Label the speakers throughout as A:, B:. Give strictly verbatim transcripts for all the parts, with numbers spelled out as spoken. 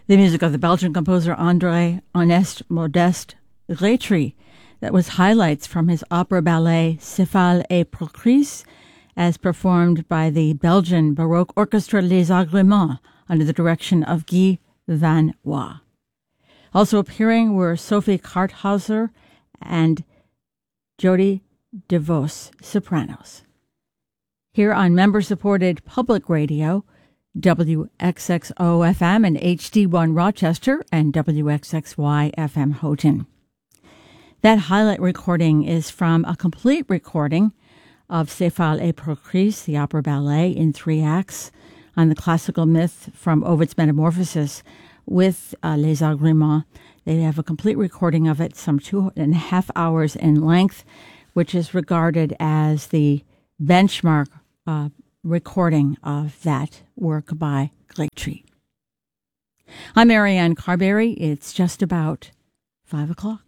A: The music of the Belgian composer André Ernest Modeste Grétry, that was highlights from his opera ballet Céphale et Procris, as performed by the Belgian Baroque Orchestra Les Agréments under the direction of Guy Van Wa. Also appearing were Sophie Karthauser and Jody DeVos, sopranos. Here on member-supported public radio, W X X O F M and H D one Rochester and W X X Y F M Houghton. That highlight recording is from a complete recording of Céphale et Procris, the opera ballet in three acts, on the classical myth from Ovid's Metamorphosis with uh, Les Agréments. They have a complete recording of it, some two and a half hours in length, which is regarded as the benchmark uh, recording of that work by Grétry. I'm Marianne Carberry. It's just about five o'clock.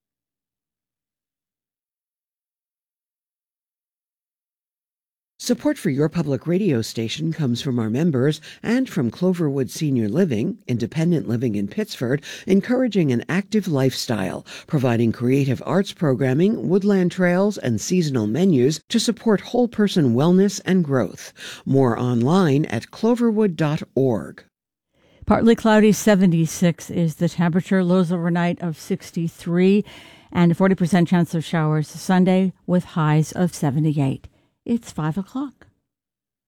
B: Support for your public radio station comes from our members and from Cloverwood Senior Living, independent living in Pittsford, encouraging an active lifestyle, providing creative arts programming, woodland trails, and seasonal menus to support whole person wellness and growth. More online at cloverwood dot org.
A: Partly cloudy, seventy-six is the temperature, lows overnight of sixty-three, and a forty percent chance of showers Sunday with highs of seventy-eight. It's five o'clock.